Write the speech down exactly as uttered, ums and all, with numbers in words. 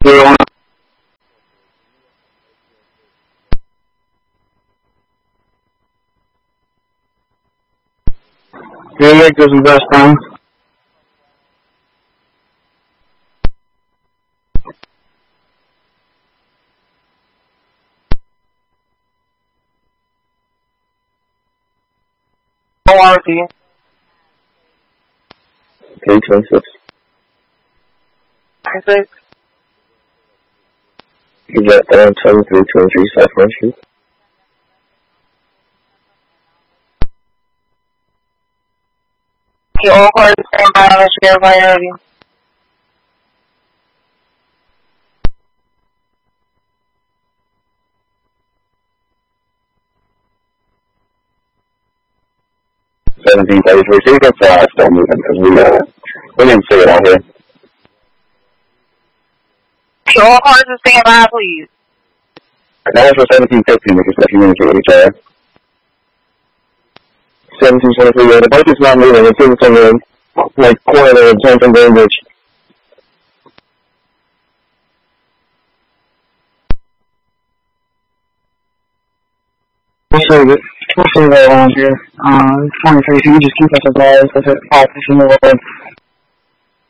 zero one. Green Acres and Westbound. O R T. K twenty-six. twenty-six. You got down twenty-three twenty-three South Main Street. Okay, all cars stand by on the share priority. seventeen thirty-three. So you can uh, start moving because we, uh, we didn't see it out here. Okay, all cars stand by, please. Now it's for seventeen fifteen, which is if you communicate with each other. seventeen twenty-three, yeah, the bike is not moving. It's in from the, like, corner of Johnson Bainbridge. We'll save it. We'll save that around here. Uh, twenty-three, so you just keep us advised if it pops in the road.